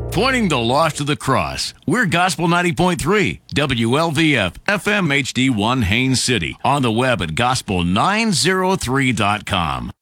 Pointing the lost to the cross, we're Gospel 90.3, WLVF, FM HD1 Haines City. On the web at gospel903.com.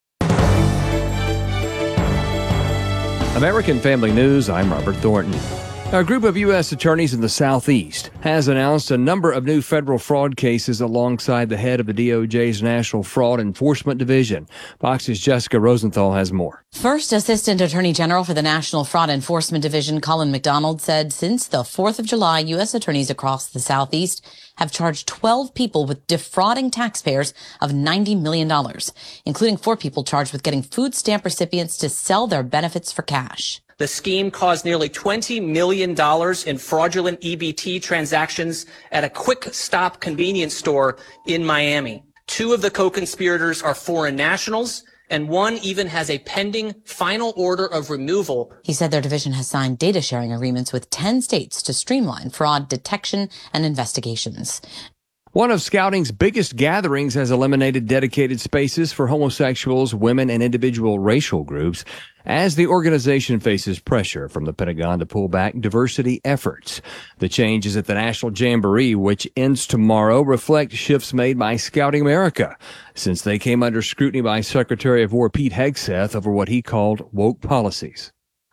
American Family News, I'm Robert Thornton. A group of U.S. attorneys in the Southeast has announced a number of new federal fraud cases alongside the head of the DOJ's National Fraud Enforcement Division. Fox's Jessica Rosenthal has more. First Assistant Attorney General for the National Fraud Enforcement Division, Colin McDonald, said since the 4th of July, U.S. attorneys across the Southeast have charged 12 people with defrauding taxpayers of $90 million, including 4 people charged with getting food stamp recipients to sell their benefits for cash. The scheme caused nearly $20 million in fraudulent EBT transactions at a quick stop convenience store in Miami. 2 of the co-conspirators are foreign nationals, and 1 even has a pending final order of removal. He said their division has signed data sharing agreements with 10 states to streamline fraud detection and investigations. One of Scouting's biggest gatherings has eliminated dedicated spaces for homosexuals, women, and individual racial groups as the organization faces pressure from the Pentagon to pull back diversity efforts. The changes at the National Jamboree, which ends tomorrow, reflect shifts made by Scouting America since they came under scrutiny by Secretary of War Pete Hegseth over what he called woke policies.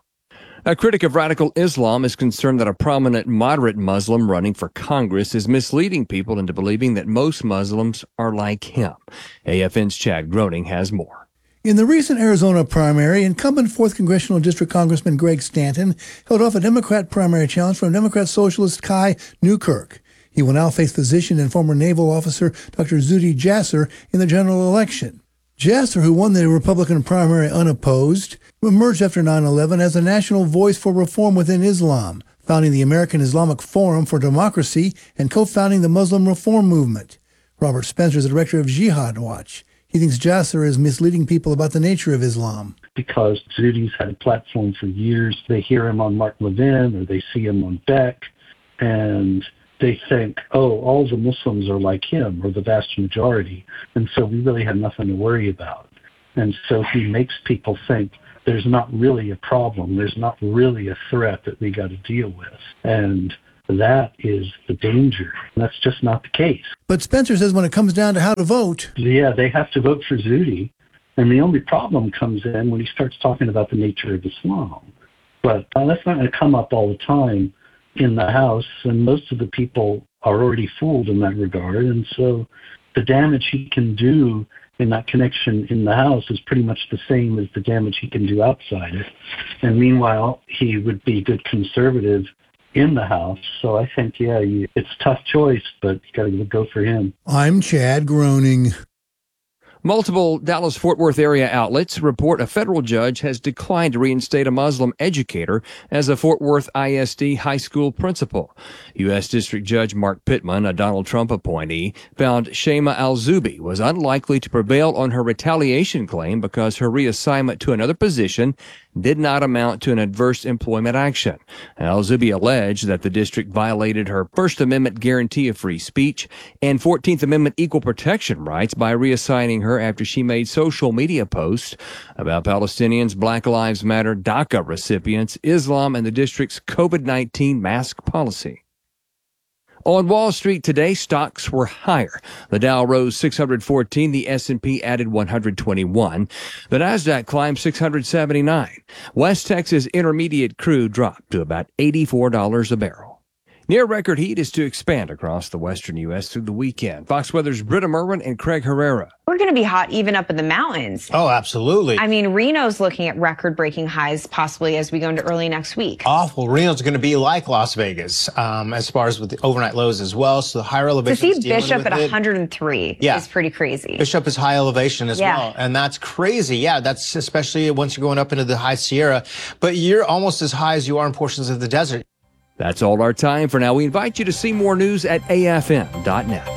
A critic of radical Islam is concerned that a prominent moderate Muslim running for Congress is misleading people into believing that most Muslims are like him. AFN's Chad Groening has more. In the recent Arizona primary, incumbent 4th Congressional District Congressman Greg Stanton held off a Democrat primary challenge from Democrat socialist Kai Newkirk. He will now face physician and former naval officer Dr. Zuhdi Jasser in the general election. Jasser, who won the Republican primary unopposed, emerged after 9/11 as a national voice for reform within Islam, founding the American Islamic Forum for Democracy and co-founding the Muslim Reform Movement. Robert Spencer is the director of Jihad Watch. He thinks Jasser is misleading people about the nature of Islam. Because Zuhdi's had a platform for years, they hear him on Mark Levin or they see him on Beck, and they think, oh, all the Muslims are like him, or the vast majority, and so we really have nothing to worry about. And so he makes people think there's not really a problem, there's not really a threat that we got to deal with. And that is the danger. That's just not the case. But Spencer says when it comes down to how to vote... Yeah, they have to vote for Zuhdi. And the only problem comes in when he starts talking about the nature of Islam. But that's not going to come up all the time in the House, and most of the people are already fooled in that regard. And so the damage he can do in that connection in the House is pretty much the same as the damage he can do outside it. And meanwhile, he would be good conservative in the House. So I think, it's a tough choice, but you got to go for him. I'm Chad Groening. Multiple Dallas-Fort Worth area outlets report a federal judge has declined to reinstate a Muslim educator as a Fort Worth ISD high school principal. U.S. District Judge Mark Pittman, a Donald Trump appointee, found Shema Al-Zubi was unlikely to prevail on her retaliation claim because her reassignment to another position did not amount to an adverse employment action. Al-Zubi alleged that the district violated her First Amendment guarantee of free speech and 14th Amendment equal protection rights by reassigning her after she made social media posts about Palestinians, Black Lives Matter, DACA recipients, Islam, and the district's COVID-19 mask policy. On Wall Street today, stocks were higher. The Dow rose 614, the S&P added 121. The Nasdaq climbed 679. West Texas Intermediate crude dropped to about $84 a barrel. Near record heat is to expand across the western U.S. through the weekend. Fox Weather's Britta Merwin and Craig Herrera. We're going to be hot even up in the mountains. Oh, absolutely. I mean, Reno's looking at record-breaking highs possibly as we go into early next week. Awful. Reno's going to be like Las Vegas as far as with the overnight lows as well. So the higher elevation. To see Bishop at 103 is pretty crazy. Bishop is high elevation as well. And that's crazy. Yeah, that's especially once you're going up into the high Sierra. But you're almost as high as you are in portions of the desert. That's all our time for now. We invite you to see more news at afn.net.